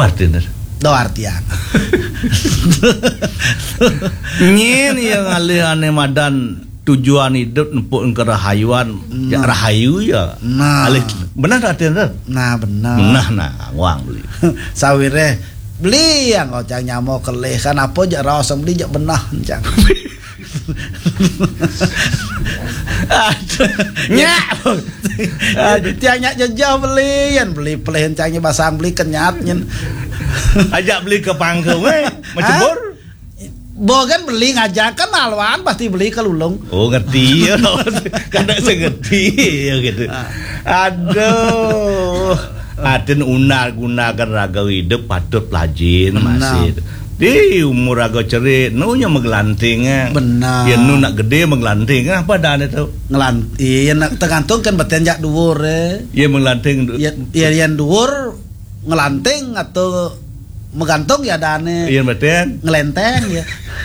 Apa artinya? Do artian. Nyen yang alih-alih madan tujuan hidup nempuk ke rahayuan, ya rahayu ya. Nah. Alih benar artinya? Nah benar. Nah, uang beli. Sawire beli yang ocang nyamo kelih kan apa jak raos beli jak benah cang. Nyak. Tiang nyak jauh beli yan beli pelih cangnya basang beli kenyat nyen. Ajak beli ke pangkeu we, macebur. Bogan beli ngajakan alwan pasti beli ke lulung. Oh ngerti ya. Kada sengerti ya gitu. Aduh. Aden unar gunakan raga hidup patut pelajin masih. Di umur raga cerit nu nya meglanting. Benar. Ya nu nak gede meglanting apa dan itu? Ngelanting. Iya nak tergantung kan betenjak dhuwur Ya meglanting. Ya yang dhuwur ngelanting atau menggantung ya dane. Iya beten Ngelenteng ya.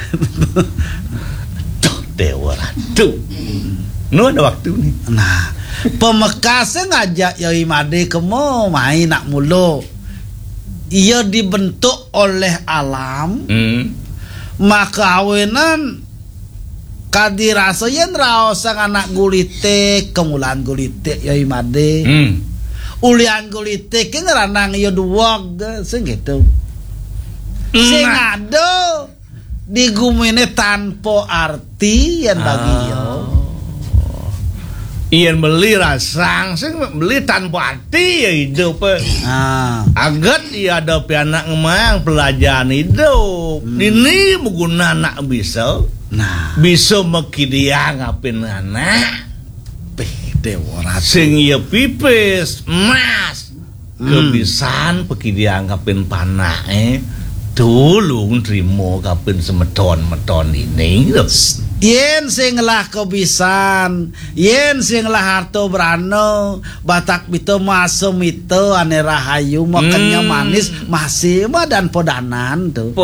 Tuh dewa tuh. Nu ada waktu nih. Nah, pemekasnya ngajak Yai Made kemo main nak mulu. Ia dibentuk oleh alam. Maka awenan kadirasa yen raosang anak gulite kemulan gulite Yai Made. Ulian gulite ke ngeranang ya duwag sing gitu. Sing ada digumine tanpa arti yang bagi yo. Iyan beli rasang sing beli tanpa arti ya hidup. Agat iya ada anak ngemang pelajaran hidup. Ini mengguna anak bisa. Nah, bisa mekidia ngapin anak. Dewa Sing iya pipis emas. Kebisan pekidia ngapin panah tulung trimo kapin semeton-meton ini yen sing lah kebisan yen sing lah harto brano batak bito masum itu ane rahayu makanya manis masih mah dan podanan tuh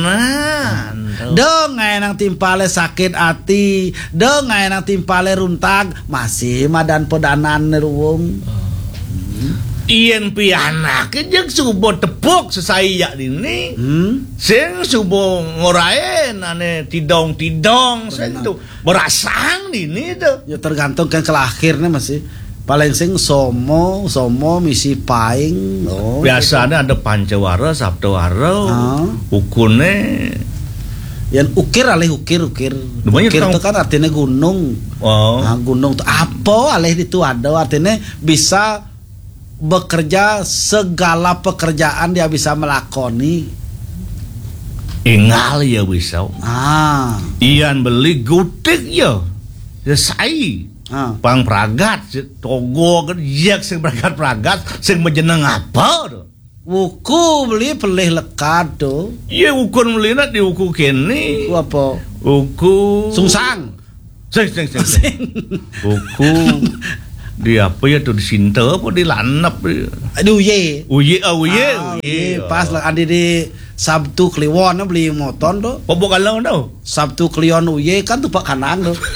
dong nang timpale sakit hati dong nang timpale runtag masih mah dan podanan neruwung. Iyan pianak jeung subuh tepuk sesaya ini sing subuh ngorain ane tidong sing tu berasang ini tuh ya tergantung kan kelahirnya masih paling sing somo misi paing biasanya ada pancawara sabtawara ukune yang ukir ukir itu kan artinya gunung. Gunung tuh apa alih itu ada artinya bisa bekerja segala pekerjaan dia bisa melakoni. Ingal ya bisa. Iyan beli gutik ya. Sai. Pang pragat togo kerja sing pragat sing menjeneng apa tuh. Wuku beli pelih lekat tuh. Iya ukun beli nak di wuku kene. Wuku apa? Wuku sungsang. Sing. Wuku di apa ya tuh di Sinta apa di Lanap uye pas lah ada di Sabtu Kliwon beli motor tuh popok kalau tuh Sabtu Kliwon uye kan tuh pak kanang tuh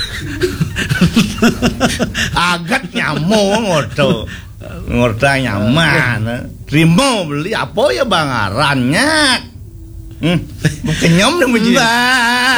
agak nyamong tuh ngorta nyaman terima beli apa ya bangarannya kenyam nih